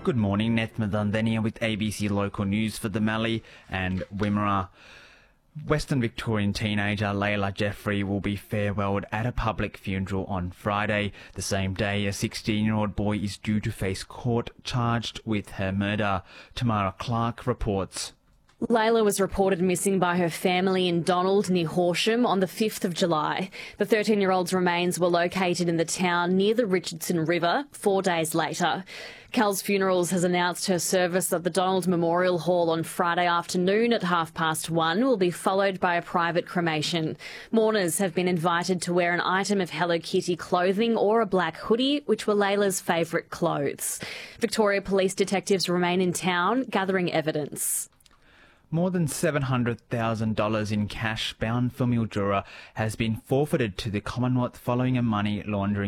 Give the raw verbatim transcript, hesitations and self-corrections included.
Good morning, Neth Madandenia with A B C Local News for the Mallee and Wimmera. Western Victorian teenager Layla Jeffrey will be farewelled at a public funeral on Friday, the same day a sixteen-year-old boy is due to face court charged with her murder. Tamara Clark reports. Layla was reported missing by her family in Donald near Horsham on the fifth of July. The thirteen-year-old's remains were located in the town near the Richardson River four days later. Cal's Funerals has announced her service at the Donald Memorial Hall on Friday afternoon at half past one will be followed by a private cremation. Mourners have been invited to wear an item of Hello Kitty clothing or a black hoodie, which were Layla's favourite clothes. Victoria Police detectives remain in town gathering evidence. More than seven hundred thousand dollars in cash bound for Mildura has been forfeited to the Commonwealth following a money laundering